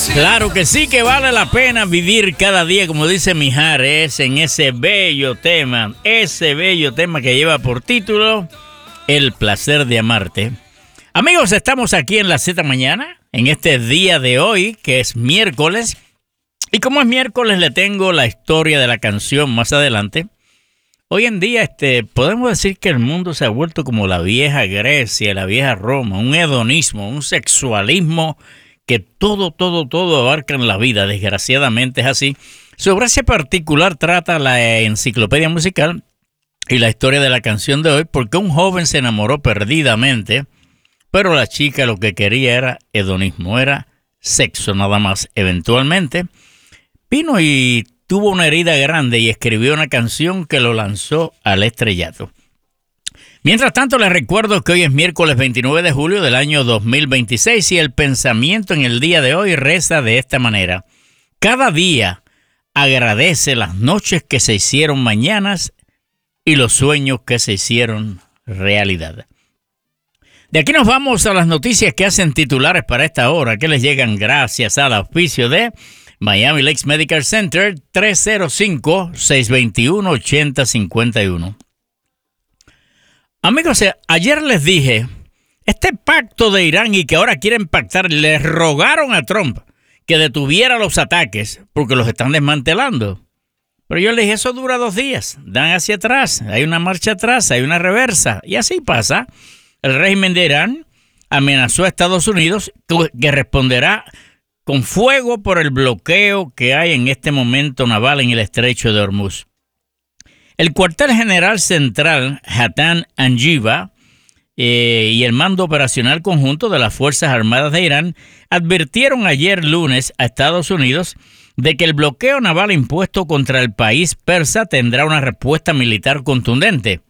Claro que sí, que vale la pena vivir cada día, como dice Mijares, en ese bello tema que lleva por título El placer de amarte. Amigos, estamos aquí en la Z Mañana, en este día de hoy, que es miércoles. Y como es miércoles, le tengo la historia de la canción más adelante. Hoy en día, podemos decir que el mundo se ha vuelto como la vieja Grecia, la vieja Roma, un hedonismo, un sexualismo que todo abarca en la vida, desgraciadamente es así. Sobre ese particular trata la enciclopedia musical y la historia de la canción de hoy, porque un joven se enamoró perdidamente, pero la chica lo que quería era hedonismo, era sexo nada más. Eventualmente vino y tuvo una herida grande y escribió una canción que lo lanzó al estrellato. Mientras tanto, les recuerdo que hoy es miércoles 29 de julio del año 2026 y el pensamiento en el día de hoy reza de esta manera. Cada día agradece las noches que se hicieron mañanas y los sueños que se hicieron realidad. De aquí nos vamos a las noticias que hacen titulares para esta hora, que les llegan gracias al auspicio de Miami Lakes Medical Center, 305-621-8051. Amigos, ayer les dije, este pacto de Irán y que ahora quieren pactar, les rogaron a Trump que detuviera los ataques porque los están desmantelando. Pero yo les dije, eso dura 2 días, dan hacia atrás, hay una marcha atrás, hay una reversa, y así pasa. El régimen de Irán amenazó a Estados Unidos que responderá con fuego por el bloqueo que hay en este momento naval en el estrecho de Hormuz. El cuartel general central Hatan Anjiba y el mando operacional conjunto de las Fuerzas Armadas de Irán advirtieron ayer lunes a Estados Unidos de que el bloqueo naval impuesto contra el país persa tendrá una respuesta militar contundente.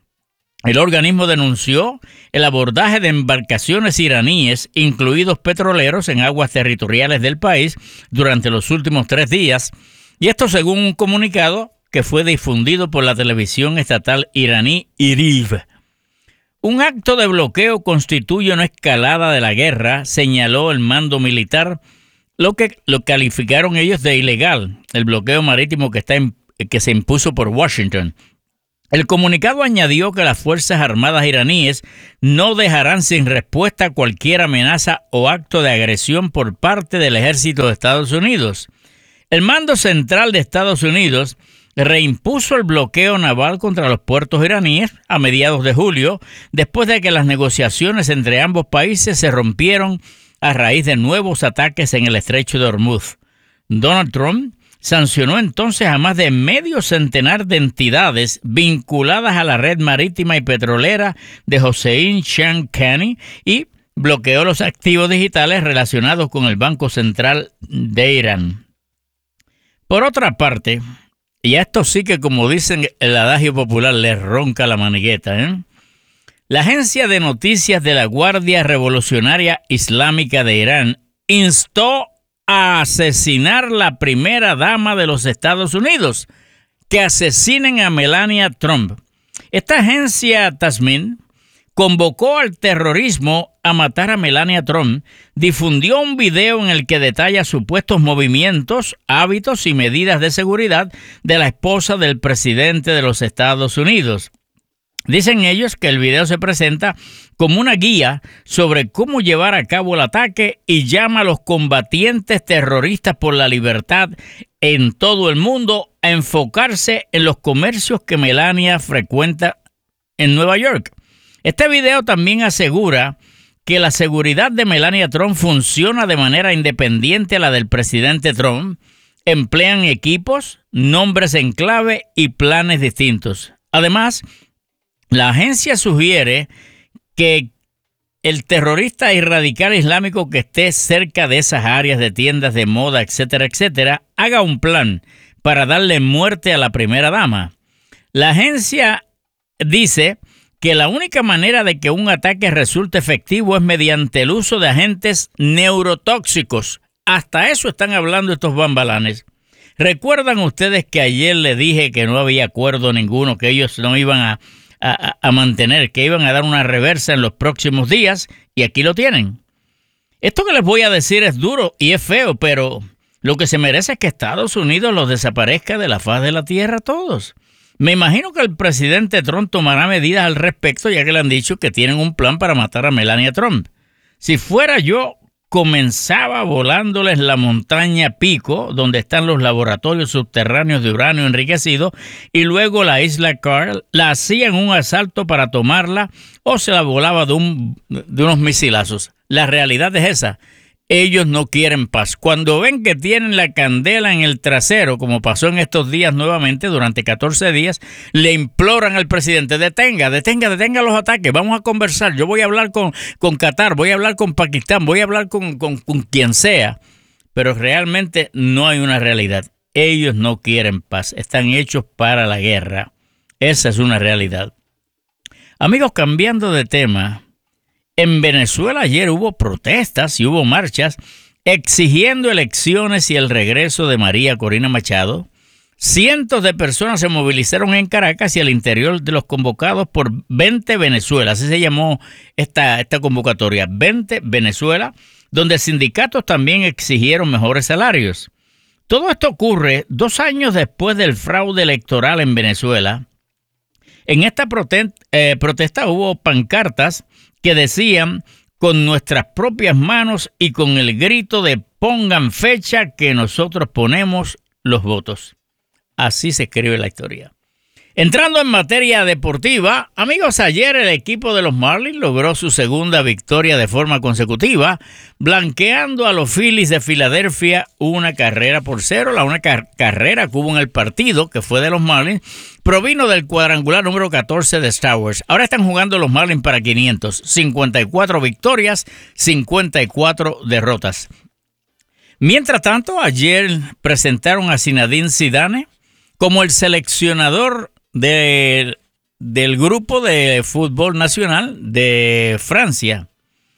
El organismo denunció el abordaje de embarcaciones iraníes, incluidos petroleros, en aguas territoriales del país durante los últimos 3 días, y esto según un comunicado que fue difundido por la televisión estatal iraní IRIV. Un acto de bloqueo constituye una escalada de la guerra, señaló el mando militar, lo calificaron ellos de ilegal, el bloqueo marítimo que se impuso por Washington. El comunicado añadió que las Fuerzas Armadas iraníes no dejarán sin respuesta cualquier amenaza o acto de agresión por parte del ejército de Estados Unidos. El mando central de Estados Unidos reimpuso el bloqueo naval contra los puertos iraníes a mediados de julio, después de que las negociaciones entre ambos países se rompieron a raíz de nuevos ataques en el estrecho de Hormuz. Donald Trump sancionó entonces a más de medio centenar de entidades vinculadas a la red marítima y petrolera de Hossein Shah-Khani y bloqueó los activos digitales relacionados con el Banco Central de Irán. Por otra parte, y a esto sí que, como dicen el adagio popular, les ronca la manigueta, la agencia de noticias de la Guardia Revolucionaria Islámica de Irán instó a asesinar la primera dama de los Estados Unidos, que asesinen a Melania Trump. Esta agencia Tasmin convocó al terrorismo a matar a Melania Trump, difundió un video en el que detalla supuestos movimientos, hábitos y medidas de seguridad de la esposa del presidente de los Estados Unidos. Dicen ellos que el video se presenta como una guía sobre cómo llevar a cabo el ataque y llama a los combatientes terroristas por la libertad en todo el mundo a enfocarse en los comercios que Melania frecuenta en Nueva York. Este video también asegura que la seguridad de Melania Trump funciona de manera independiente a la del presidente Trump. Emplean equipos, nombres en clave y planes distintos. Además, la agencia sugiere que el terrorista y radical islámico que esté cerca de esas áreas de tiendas de moda, etcétera, haga un plan para darle muerte a la primera dama. La agencia dice que la única manera de que un ataque resulte efectivo es mediante el uso de agentes neurotóxicos. Hasta eso están hablando estos bambalanes. ¿Recuerdan ustedes que ayer les dije que no había acuerdo ninguno, que ellos no iban a mantener, que iban a dar una reversa en los próximos días? Y aquí lo tienen. Esto que les voy a decir es duro y es feo, pero lo que se merece es que Estados Unidos los desaparezca de la faz de la tierra a todos. Me imagino que el presidente Trump tomará medidas al respecto, ya que le han dicho que tienen un plan para matar a Melania Trump. Si fuera yo, comenzaba volándoles la montaña Pico, donde están los laboratorios subterráneos de uranio enriquecido, y luego la isla Carl, la hacían un asalto para tomarla o se la volaba de unos misilazos. La realidad es esa. Ellos no quieren paz. Cuando ven que tienen la candela en el trasero, como pasó en estos días nuevamente, durante 14 días, le imploran al presidente, detenga los ataques, vamos a conversar, yo voy a hablar con Qatar, voy a hablar con Pakistán, voy a hablar con quien sea. Pero realmente no hay una realidad. Ellos no quieren paz, están hechos para la guerra. Esa es una realidad. Amigos, cambiando de tema, en Venezuela ayer hubo protestas y hubo marchas exigiendo elecciones y el regreso de María Corina Machado. Cientos de personas se movilizaron en Caracas y al interior de los convocados por 20 Venezuela. Así se llamó esta convocatoria, 20 Venezuela, donde sindicatos también exigieron mejores salarios. Todo esto ocurre 2 años después del fraude electoral en Venezuela. En esta protesta hubo pancartas que decían, con nuestras propias manos y con el grito de pongan fecha que nosotros ponemos los votos. Así se escribe la historia. Entrando en materia deportiva, amigos, ayer el equipo de los Marlins logró su segunda victoria de forma consecutiva, blanqueando a los Phillies de Filadelfia 1-0. La única carrera que hubo en el partido, que fue de los Marlins, provino del cuadrangular número 14 de Star Wars. Ahora están jugando los Marlins para 500, 54 victorias, 54 derrotas. Mientras tanto, ayer presentaron a Zinedine Zidane como el seleccionador del grupo de fútbol nacional de Francia.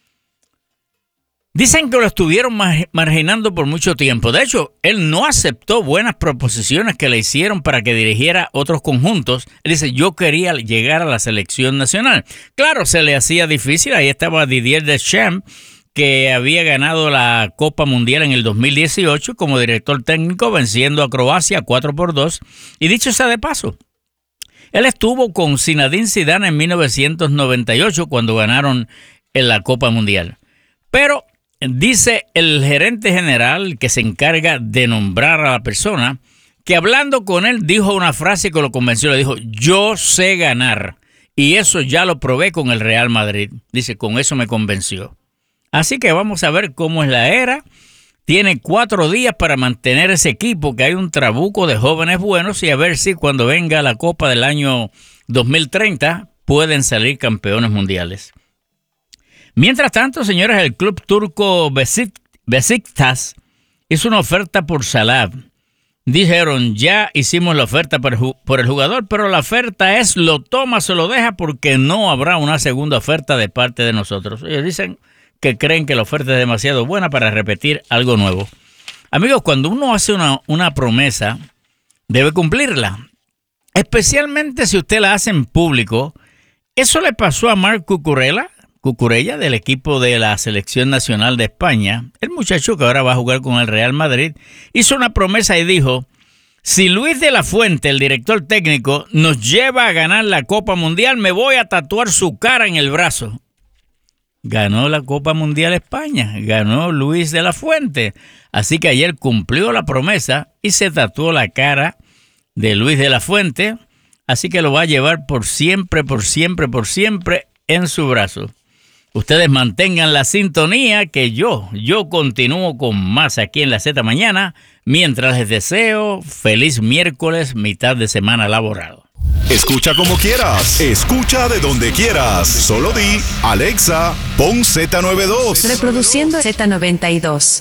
Dicen que lo estuvieron marginando por mucho tiempo. De hecho, él no aceptó buenas proposiciones que le hicieron para que dirigiera otros conjuntos. Él dice, yo quería llegar a la selección nacional. Claro, se le hacía difícil. Ahí estaba Didier Deschamps, que había ganado la Copa Mundial en el 2018 como director técnico, venciendo a Croacia 4-2. Y dicho sea de paso, él estuvo con Zinedine Zidane en 1998 cuando ganaron en la Copa Mundial. Pero dice el gerente general que se encarga de nombrar a la persona, que hablando con él dijo una frase que lo convenció. Le dijo, yo sé ganar. Y eso ya lo probé con el Real Madrid. Dice, con eso me convenció. Así que vamos a ver cómo es la era. Tiene 4 días para mantener ese equipo, que hay un trabuco de jóvenes buenos, y a ver si cuando venga la Copa del año 2030 pueden salir campeones mundiales. Mientras tanto, señores, el club turco Beşiktaş hizo una oferta por Salah. Dijeron, ya hicimos la oferta por el jugador, pero la oferta es lo toma, se lo deja, porque no habrá una segunda oferta de parte de nosotros. Ellos dicen que creen que la oferta es demasiado buena para repetir algo nuevo. Amigos, cuando uno hace una promesa, debe cumplirla. Especialmente si usted la hace en público. Eso le pasó a Marc Cucurella del equipo de la Selección Nacional de España. El muchacho que ahora va a jugar con el Real Madrid hizo una promesa y dijo, si Luis de la Fuente, el director técnico, nos lleva a ganar la Copa Mundial, me voy a tatuar su cara en el brazo. Ganó la Copa Mundial España, ganó Luis de la Fuente. Así que ayer cumplió la promesa y se tatuó la cara de Luis de la Fuente. Así que lo va a llevar por siempre en su brazo. Ustedes mantengan la sintonía, que yo continúo con más aquí en la Z Mañana, mientras les deseo feliz miércoles, mitad de semana laboral. Escucha como quieras, escucha de donde quieras. Solo di, Alexa, pon Z92. Reproduciendo Z92.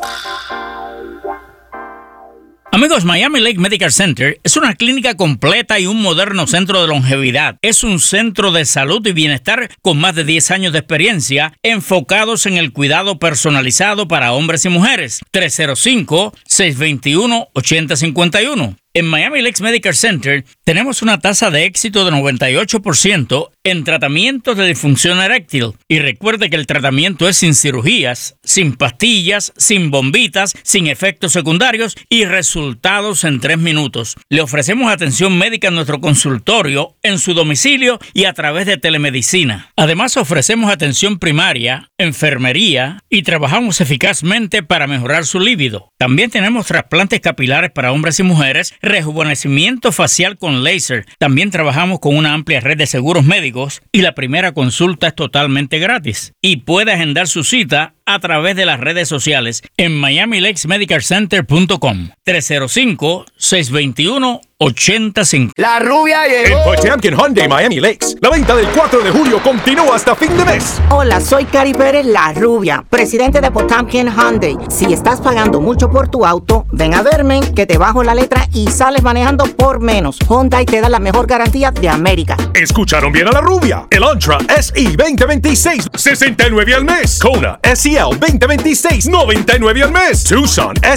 Amigos, Miami Lake Medical Center es una clínica completa y un moderno centro de longevidad. Es un centro de salud y bienestar con más de 10 años de experiencia, enfocados en el cuidado personalizado para hombres y mujeres. 305-621-8051. En Miami Lakes Medical Center tenemos una tasa de éxito de 98% en tratamientos de disfunción eréctil. Y recuerde que el tratamiento es sin cirugías, sin pastillas, sin bombitas, sin efectos secundarios y resultados en 3 minutos. Le ofrecemos atención médica en nuestro consultorio, en su domicilio y a través de telemedicina. Además, ofrecemos atención primaria, enfermería y trabajamos eficazmente para mejorar su líbido. También tenemos trasplantes capilares para hombres y mujeres, rejuvenecimiento facial con láser. También trabajamos con una amplia red de seguros médicos y la primera consulta es totalmente gratis. Y puede agendar su cita a través de las redes sociales en MiamiLakesMedicalCenter.com 305-621-8050. La rubia llegó. En Potemkin Hyundai Miami Lakes, la venta del 4 de julio continúa hasta fin de mes. Hola, soy Cari Pérez, la rubia, presidente de Potemkin Hyundai. Si estás pagando mucho por tu auto, ven a verme, que te bajo la letra y sales manejando por menos. Hyundai te da la mejor garantía de América. Escucharon bien a la rubia. El Antra SE 2026, $69 al mes. Kona SEL 2026, $99 al mes. Tucson